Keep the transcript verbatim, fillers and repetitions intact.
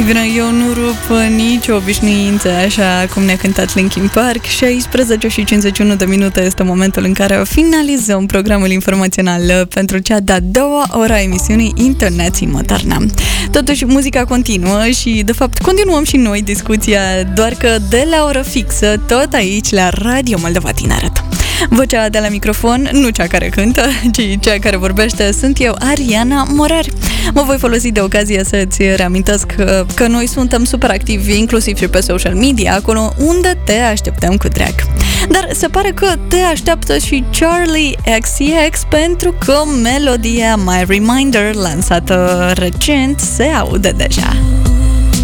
Bine, eu nu rup nicio obișnuință, așa cum ne-a cântat Linkin Park. șaisprezece și cincizeci și unu de minute este momentul în care finalizăm programul informațional pentru cea de-a doua ora a emisiunii Intonații Moderne. Totuși, muzica continuă și, de fapt, continuăm și noi discuția, doar că de la oră fixă, tot aici, la Radio Moldova Tineret. Vocea de la microfon, nu cea care cântă, ci cea care vorbește, sunt eu, Ariana Morari. Mă voi folosi de ocazie să-ți reamintesc că, că noi suntem super activi, inclusiv și pe social media, acolo unde te așteptăm cu drag. Dar se pare că te așteaptă și Charli X C X, pentru că melodia My Reminder, lansată recent, se aude deja.